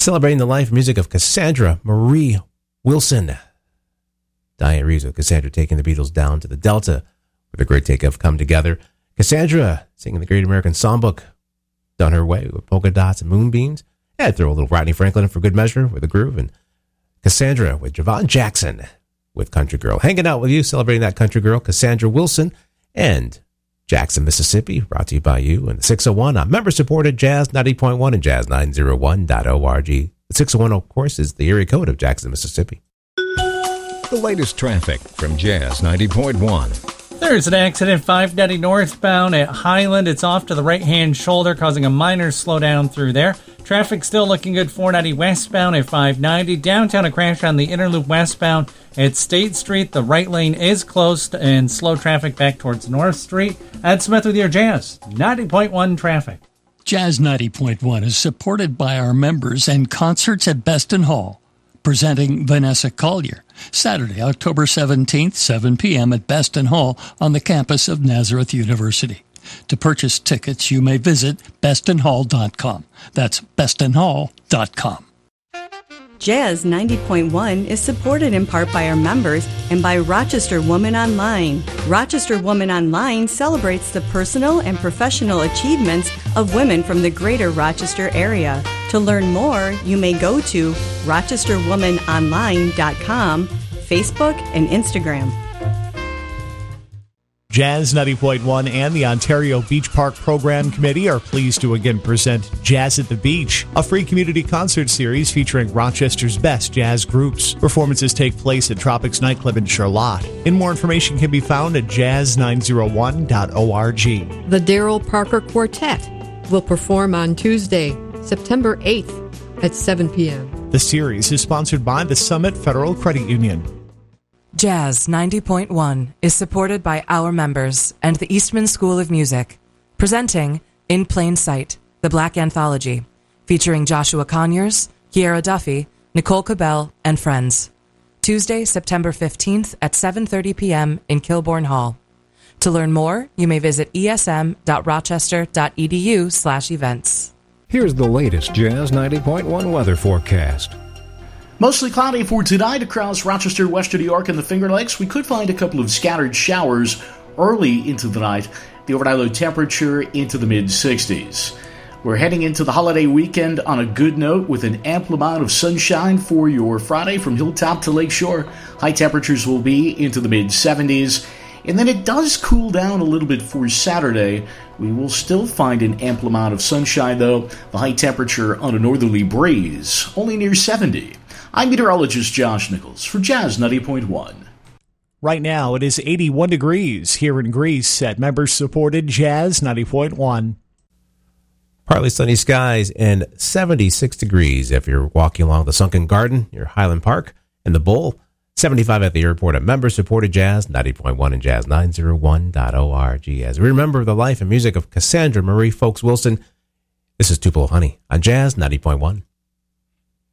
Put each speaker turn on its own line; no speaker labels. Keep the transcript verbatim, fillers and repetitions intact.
Celebrating the life and music of Cassandra Marie Wilson. Diane Reeves with Cassandra taking the Beatles down to the Delta with a great take of Come Together. Cassandra singing the Great American Songbook, done her way with polka dots and moonbeams. Yeah, I'd throw a little Rodney Franklin in for good measure with a groove. And Cassandra with Javon Jackson with Country Girl. Hanging out with you, celebrating that country girl, Cassandra Wilson and Jackson, Mississippi, brought to you by you and the six oh one on member-supported Jazz ninety point one and jazz nine oh one dot org. The six oh one, of course, is the area code of Jackson, Mississippi.
The latest traffic from Jazz ninety point one.
There's an accident five ninety northbound at Highland. It's off to the right-hand shoulder, causing a minor slowdown through there. Traffic still looking good four ninety westbound at five ninety. Downtown, a crash on the inner loop westbound at State Street. The right lane is closed and slow traffic back towards North Street. Ed Smith with your Jazz ninety point one traffic.
Jazz ninety point one is supported by our members and concerts at Beston Hall. Presenting Vanessa Collier, Saturday, October seventeenth, seven p.m. at Beston Hall on the campus of Nazareth University. To purchase tickets, you may visit beston hall dot com. That's beston hall dot com.
Jazz ninety point one is supported in part by our members and by Rochester Woman Online. Rochester Woman Online celebrates the personal and professional achievements of women from the greater Rochester area. To learn more, you may go to rochester woman online dot com, Facebook, and Instagram.
Jazz ninety point one and the Ontario Beach Park Program Committee are pleased to again present Jazz at the Beach, a free community concert series featuring Rochester's best jazz groups. Performances take place at Tropics Nightclub in Charlotte. And more information can be found at jazz nine oh one dot org.
The Daryl Parker Quartet will perform on Tuesday, September eighth at seven p.m.
The series is sponsored by the Summit Federal Credit Union.
Jazz ninety point one is supported by our members and the Eastman School of Music, presenting In Plain Sight, the Black Anthology, featuring Joshua Conyers, Kiera Duffy, Nicole Cabell, and friends. Tuesday, September fifteenth at seven thirty p.m. in Kilbourne Hall. To learn more, you may visit e s m dot rochester dot e d u slash events.
Here's the latest Jazz ninety point one weather forecast.
Mostly cloudy for tonight across Rochester, Western New York, and the Finger Lakes. We could find a couple of scattered showers early into the night. The overnight low temperature into the mid-sixties. We're heading into the holiday weekend on a good note with an ample amount of sunshine for your Friday from Hilltop to Lakeshore. High temperatures will be into the mid-seventies. And then it does cool down a little bit for Saturday. We will still find an ample amount of sunshine, though. The high temperature on a northerly breeze, only near seventy. I'm meteorologist Josh Nichols for Jazz ninety point one.
Right now, it is eighty-one degrees here in Greece at members-supported Jazz ninety point one.
Partly sunny skies and seventy-six degrees if you're walking along the Sunken Garden near Highland Park and the Bowl. seventy-five at the airport at member-supported Jazz ninety point one and jazz nine oh one dot org. As we remember the life and music of Cassandra Marie Folks Wilson, this is Tupelo Honey on Jazz ninety point one.